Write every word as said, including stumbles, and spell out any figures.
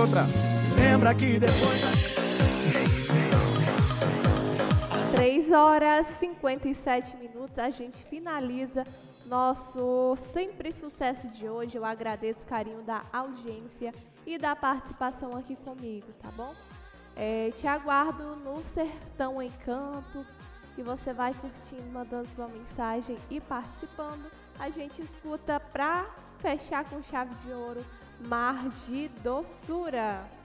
outra. Lembra que depois da... três horas e cinquenta e sete minutos, a gente finaliza nosso Sempre Sucesso de hoje. Eu agradeço o carinho da audiência e da participação aqui comigo, tá bom? É, te aguardo no Sertão Encanto, que você vai curtindo, mandando sua mensagem e participando. A gente escuta pra fechar com chave de ouro Mar de Doçura.